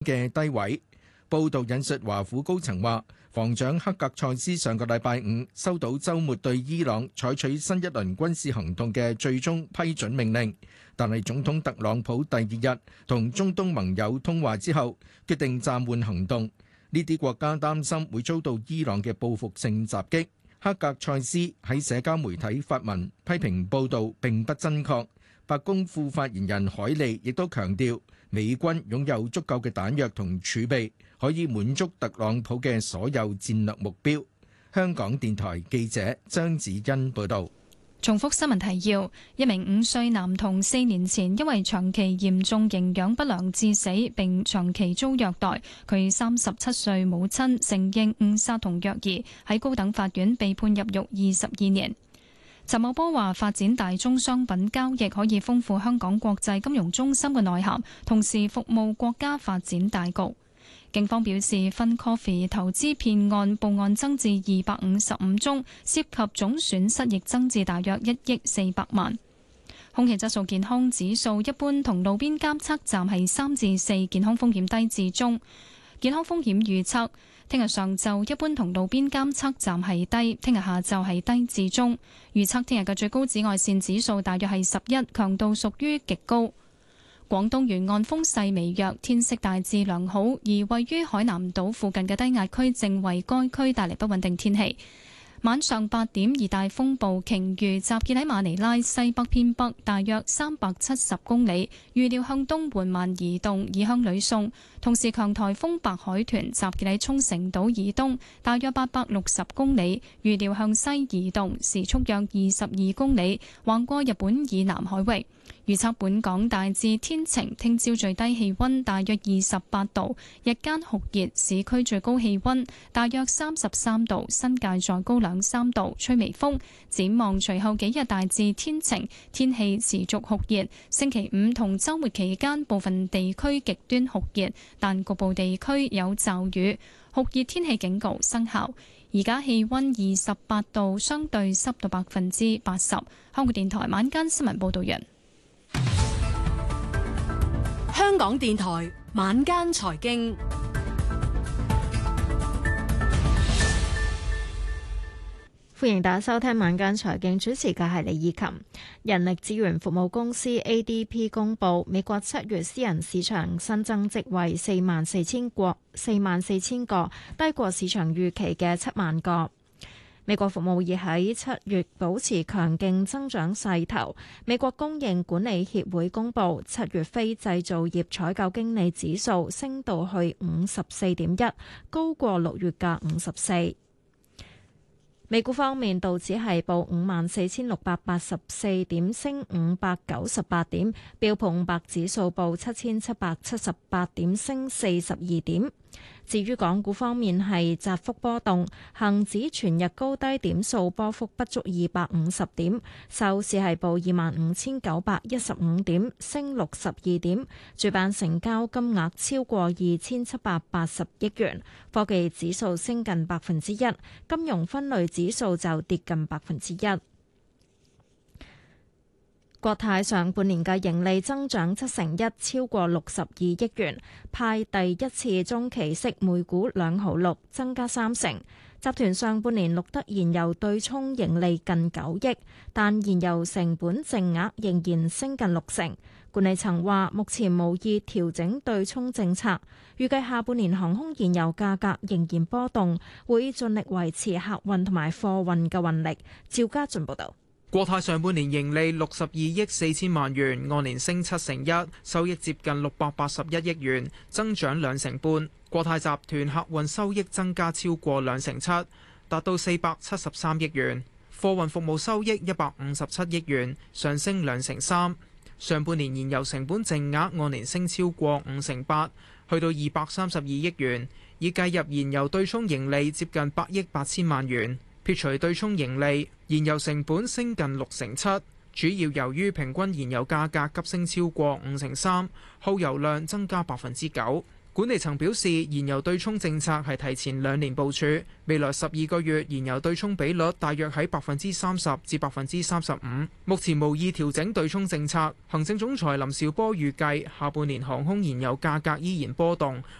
嘅低位。報道引述華府高層話，防長克格塞斯上個禮拜五收到週末對伊朗採取新一輪軍事行動嘅最終批准命令，但係總統特朗普第二日同中東盟友通話之後，決定暫緩行動。呢啲國家擔心會遭到伊朗嘅報復性襲擊。克格塞斯喺社交媒體發文批評報導並不真確。白宮副發言人凱利亦都強調，美軍擁有足夠嘅彈藥同儲備，可以滿足特朗普嘅所有戰略目標。香港電台記者張子欣報導。 重複新聞提要：一名5歲男童4年前因為長期嚴重營養不良致死，並長期遭虐待。佢37歲母親承認誤殺同虐兒，喺高等法院被判入獄22年。陳茂波話：發展大宗商品交易可以豐富香港國際金融中心嘅內涵，同時服務國家發展大局。警方表示，FunCoffee 投資騙案報案增至255宗，涉及總損失亦增至大約1億400萬。空氣質素健康指數一般同路邊監測站係3至4，健康風險低至中。健康風險預測，聽日上晝一般同路邊監測站係低，聽日下晝係低至中。預測聽日嘅最高紫外線指數大約係11，強度屬於極高。廣東沿岸風勢微弱，天色大致良好，而位於海南島附近嘅低壓區正為該區帶嚟不穩定天氣。晚上8點，熱帶風暴鯨魚集結喺馬尼拉西北偏北大約370公里，預料向東緩慢移動，移向呂宋。同時，強颱風白海豚集結喺沖繩島以東大約860公里，預料向西移動，時速約22公里，橫過日本以南海域。預測本港大致天晴，聽朝最低氣溫大約28度，日間酷熱，市區最高氣溫大約33度，新界再高2-3度，吹微風。展望隨後幾日大致天晴，天氣持續酷熱。星期5同週末期間部分地區極端酷熱，但局部地區有驟雨，酷熱天氣警告生效。而家氣溫28度，相對濕度80%。香港電台晚間新聞報道完。 香港電台晚間財經， 歡迎大家收聽晚間財經，主持嘅係李以琴。人力資源服務公司 ADP 公佈，美國7月私人市場新增職位44000個，低過市場預期嘅7萬個。美國服務業喺7月保持強勁增長勢頭。美國供應管理協會公佈7月非製造業採購經理指數升到去54.1，高過6月嘅54。美股方面，道指係報54,684點，升598點；標普500指數報7,778點，升42點。至於港股方面係窄幅波動，恒指全日高低點數波幅不足250點，收市係報25,915點，升62點。主板成交金額超過2,780億元，科技指數升近1%，金融分類指數就跌近1%。國泰上半年嘅盈利增長1%，超過62億元，派第一次中期息每股2.6毫，增加30%。集團上半年錄得燃油對沖盈利近9億，但燃油成本淨額仍然升近60%。管理層話目前無意調整對沖政策，預計下半年航空燃油價格仍然波動，會盡力維持客運同埋貨運嘅運力。趙家俊報導。 國泰上半年盈利62億4千萬元，按年升7%，收益接近681億元，增長2成半。國泰集團客運收益增加超過2成7，達到473億元。貨運服務收益157億元，上升2成3。上半年燃油成本淨額按年升超過5%，去到232億元，已計入燃油對沖盈利接近8億8千萬元。撇除對沖盈利，燃油成本升近6成7，主要由於平均燃油價格急升超過5成3，耗油量增加9%。 管理層表示，燃油對沖政策係提前2年部署，未來12個月燃油對沖比率大約喺30%至35%。目前無意調整對沖政策。行政總裁林紹波預計下半年航空燃油價格依然波動，